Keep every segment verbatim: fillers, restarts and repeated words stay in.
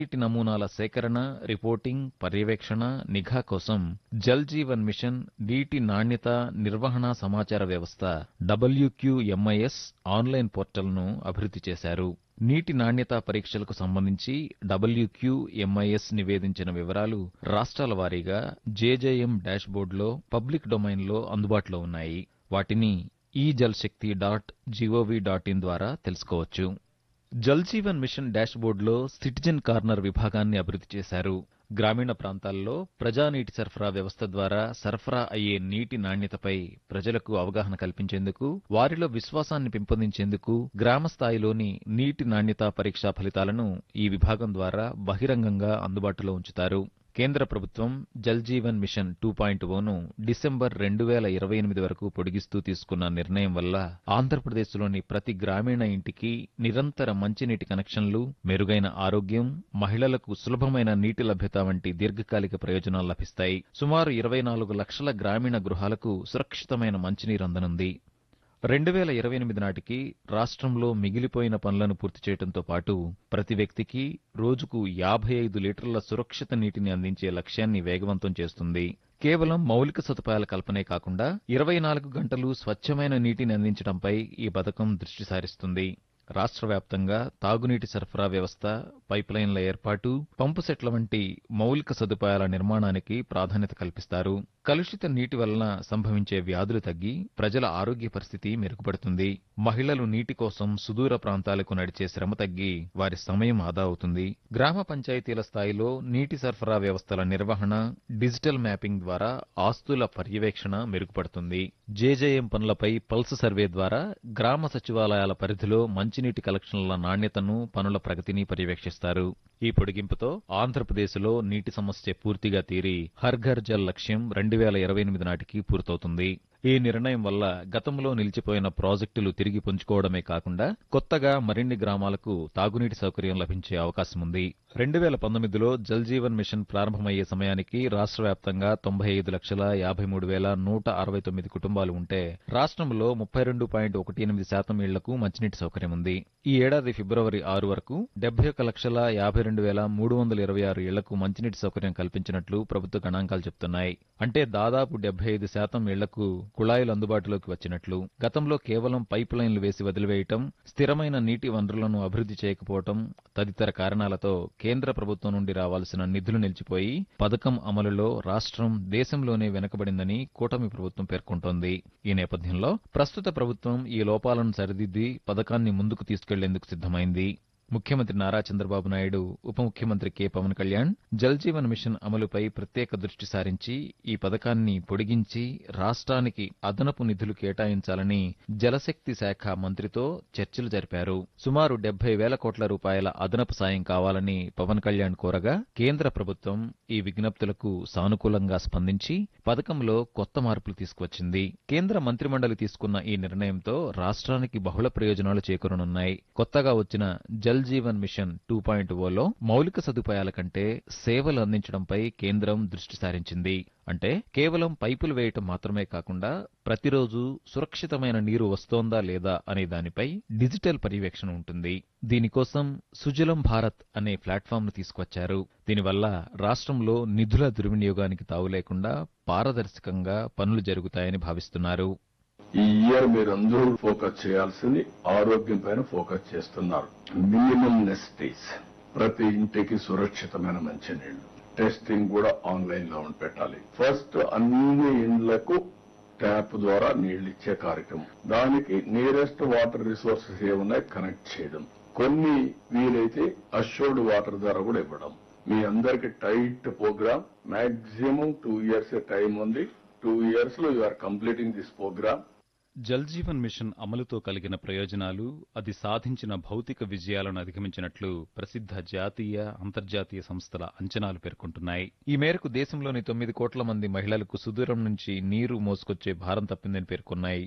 నీటి నమూనాల సేకరణ, రిపోర్టింగ్, పర్యవేక్షణ, నిఘా కోసం జల్ జీవన్ మిషన్ నీటి నాణ్యత నిర్వహణ సమాచార వ్యవస్థ డబ్ల్యూక్యూఎంఐఎస్ ఆన్లైన్ పోర్టల్ను అభివృద్ధి చేశారు. నీటి నాణ్యతా పరీక్షలకు సంబంధించి డబ్ల్యూక్యూఎంఐఎస్ నివేదించిన వివరాలు రాష్ట్రాల వారీగా జేజేఎం డాష్బోర్డులో పబ్లిక్ డొమైన్లో అందుబాటులో ఉన్నాయి. వాటిని ఈ జల్ శక్తి డాట్ జీఓవీ డాట్ ఇన్ ద్వారా తెలుసుకోవచ్చు. Jal Jeevan machine డాష్బోర్డులో citizen corner విభాగాన్ని అభివృద్ధి చేశారు. గ్రామీణ ప్రాంతాల్లో ప్రజా నీటి సరఫరా వ్యవస్థ ద్వారా సరఫరా అయ్యే నీటి నాణ్యతపై ప్రజలకు అవగాహన కల్పించేందుకు, వారిలో విశ్వాసాన్ని పెంపొందించేందుకు గ్రామ స్థాయిలోని నీటి నాణ్యతా పరీక్షా ఫలితాలను ఈ విభాగం ద్వారా బహిరంగంగా అందుబాటులో ఉంచుతారు. కేంద్ర ప్రభుత్వం Jal Jeevan machine two point own December రెండు వేల ఇరవై ఎనిమిది వరకు పొడిగిస్తూ తీసుకున్న నిర్ణయం వల్ల ఆంధ్రప్రదేశ్లోని ప్రతి గ్రామీణ ఇంటికి నిరంతర మంచినీటి కనెక్షన్లు, మెరుగైన ఆరోగ్యం, మహిళలకు సులభమైన నీటి లభ్యత వంటి దీర్ఘకాలిక ప్రయోజనాలు లభిస్తాయి. సుమారు ఇరవై నాలుగు లక్షల గ్రామీణ గృహాలకు సురక్షితమైన మంచినీరు అందనుంది. రెండు వేల ఇరవై ఎనిమిది నాటికి రాష్ట్రంలో మిగిలిపోయిన పనులను పూర్తి చేయడంతో పాటు ప్రతి వ్యక్తికి రోజుకు యాభై ఐదు లీటర్ల సురక్షిత నీటిని అందించే లక్ష్యాన్ని వేగవంతం చేస్తుంది. కేవలం మౌలిక సదుపాయాల కల్పనే కాకుండా ఇరవై నాలుగు గంటలు స్వచ్ఛమైన నీటిని అందించడంపై ఈ పథకం దృష్టి సారిస్తుంది. రాష్ట్ర వ్యాప్తంగా తాగునీటి సరఫరా వ్యవస్థ, పైప్లైన్ల ఏర్పాటు, పంపు సెట్ల వంటి మౌలిక సదుపాయాల నిర్మాణానికి ప్రాధాన్యత కల్పిస్తారు. కలుషిత నీటి వలన సంభవించే వ్యాధులు తగ్గి ప్రజల ఆరోగ్య పరిస్థితి మెరుగుపడుతుంది. మహిళలు నీటి కోసం సుదూర ప్రాంతాలకు నడిచే శ్రమ తగ్గి వారి సమయం ఆదా అవుతుంది. గ్రామ పంచాయతీల స్థాయిలో నీటి సరఫరా వ్యవస్థల నిర్వహణ, డిజిటల్ మ్యాపింగ్ ద్వారా ఆస్తుల పర్యవేక్షణ మెరుగుపడుతుంది. జేజేఎం పనులపై పల్స్ సర్వే ద్వారా గ్రామ సచివాలయాల పరిధిలో మంచినీటి కలెక్షన్ల నాణ్యతను, పనుల ప్రగతిని పర్యవేక్షిస్తారు. ఈ పొడిగింపుతో ఆంధ్రప్రదేశ్లో నీటి సమస్య పూర్తిగా తీరి హర్ ఘర్ జల్ లక్ష్యం రెండు వేల ఇరవై ఎనిమిది నాటికి పూర్తవుతుంది. ఈ నిర్ణయం వల్ల గతంలో నిలిచిపోయిన ప్రాజెక్టులు తిరిగి పుంజుకోవడమే కాకుండా కొత్తగా మరిన్ని గ్రామాలకు తాగునీటి సౌకర్యం లభించే అవకాశం ఉంది. రెండు వేల పంతొమ్మిదిలో జల్ జీవన్ మిషన్ ప్రారంభమయ్యే సమయానికి రాష్ట్ర వ్యాప్తంగా తొంభై ఐదు లక్షల యాభై మూడు వేల నూట అరవై తొమ్మిది కుటుంబాలు ఉంటే రాష్ట్రంలో ముప్పై రెండు పాయింట్ ఒకటి ఎనిమిది శాతం ఇళ్లకు మంచినీటి సౌకర్యం ఉంది. ఈ ఏడాది ఫిబ్రవరి ఆరు వరకు డెబ్బై ఒక్క లక్షల యాభై రెండు వేల మూడు వందల ఇరవై ఆరు ఇళ్లకు మంచినీటి సౌకర్యం కల్పించినట్లు ప్రభుత్వ గణాంకాలు చెబుతున్నాయి. అంటే దాదాపు డెబ్బై ఐదు శాతం ఇళ్లకు కుళాయిలు అందుబాటులోకి వచ్చినట్లు. గతంలో కేవలం పైప్ లైన్లు వేసి వదిలివేయటం, స్థిరమైన నీటి వనరులను అభివృద్ధి చేయకపోవటం తదితర కారణాలతో కేంద్ర ప్రభుత్వం నుండి రావాల్సిన నిధులు నిలిచిపోయి పథకం అమలులో రాష్ట్రం దేశంలోనే వెనుకబడిందని కూటమి ప్రభుత్వం పేర్కొంటోంది. ఈ నేపథ్యంలో ప్రస్తుత ప్రభుత్వం ఈ లోపాలను సరిదిద్ది పథకాన్ని ముందుకు తీసుకెళ్లేందుకు సిద్ధమైంది. ముఖ్యమంత్రి నారా చంద్రబాబు నాయుడు, ఉప ముఖ్యమంత్రి కె పవన్ కళ్యాణ్ జల్ జీవన్ మిషన్ అమలుపై ప్రత్యేక దృష్టి సారించి ఈ పథకాన్ని పొడిగించి రాష్ట్రానికి అదనపు నిధులు కేటాయించాలని జలశక్తి శాఖ మంత్రితో చర్చలు జరిపారు. సుమారు డెబ్బై వేల కోట్ల రూపాయల అదనపు సాయం కావాలని పవన్ కళ్యాణ్ కోరగా కేంద్ర ప్రభుత్వం ఈ విజ్ఞప్తులకు సానుకూలంగా స్పందించి పథకంలో కొత్త మార్పులు తీసుకువచ్చింది. కేంద్ర మంత్రిమండలి తీసుకున్న ఈ నిర్ణయంతో రాష్ట్రానికి బహుళ ప్రయోజనాలు చేకూరనున్నాయి. కొత్తగా వచ్చిన Jal Jeevan machine two point Ola మౌలిక సదుపాయాల కంటే సేవలు అందించడంపై కేంద్రం దృష్టి సారించింది. అంటే కేవలం పైపులు వేయటం మాత్రమే కాకుండా ప్రతిరోజు సురక్షితమైన నీరు వస్తోందా లేదా అనే దానిపై డిజిటల్ పర్యవేక్షణ ఉంటుంది. దీనికోసం సుజలం భారత్ అనే ప్లాట్ఫామ్ను తీసుకొచ్చారు. దీనివల్ల రాష్ట్రంలో నిధుల దుర్వినియోగానికి తావు లేకుండా పారదర్శకంగా పనులు జరుగుతాయని భావిస్తున్నారు. ఈ ఇయర్ మీరందరూ ఫోకస్ చేయాల్సింది ఆరోగ్యం పైన ఫోకస్ చేస్తున్నారు. మినిమం నెసిటీస్, ప్రతి ఇంటికి సురక్షితమైన మంచినీళ్లు, టెస్టింగ్ కూడా ఆన్లైన్ లో పెట్టాలి. ఫస్ట్ అన్ని ఇండ్లకు ట్యాప్ ద్వారా నీళ్లు ఇచ్చే కార్యక్రమం, దానికి నియరెస్ట్ వాటర్ రిసోర్సెస్ ఏమున్నాయి కనెక్ట్ చేయడం, కొన్ని వీలైతే అష్యూర్డ్ వాటర్ ద్వారా కూడా ఇవ్వడం. మీ అందరికి tight programme, maximum two years time ఉంది. టూ ఇయర్స్ లో you are completing this programme. Jal Jeevan machine అమలుతో కలిగిన ప్రయోజనాలు, అది సాధించిన భౌతిక విజయాలను అధిగమించినట్లు ప్రసిద్ధ జాతీయ, అంతర్జాతీయ సంస్థల అంచనాలు పేర్కొంటున్నాయి. ఈ మేరకు దేశంలోని తొమ్మిది కోట్ల మంది మహిళలకు సుదూరం నుంచి నీరు మోసుకొచ్చే భారం తప్పిందని పేర్కొన్నాయి.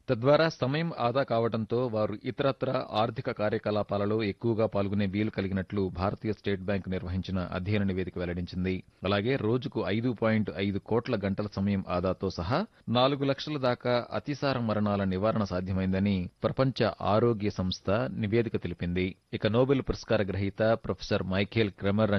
తద్వారా సమయం ఆదా కావడంతో వారు ఇతరత్ర ఆర్థిక కార్యకలాపాలలో ఎక్కువగా పాల్గొనే వీలు కలిగినట్లు భారతీయ స్టేట్ బ్యాంక్ నిర్వహించిన అధ్యయన నివేదిక వెల్లడించింది. అలాగే రోజుకు ఐదు పాయింట్ ఐదు కోట్ల గంటల సమయం ఆదాతో సహా నాలుగు లక్షల దాకా అతిసార మరణాల నివారణ సాధ్యమైందని ప్రపంచ ఆరోగ్య సంస్థ నివేదిక తెలిపింది. ఇక నోబెల్ పురస్కార గ్రహీత ప్రొఫెసర్ మైఖేల్ క్రెమర్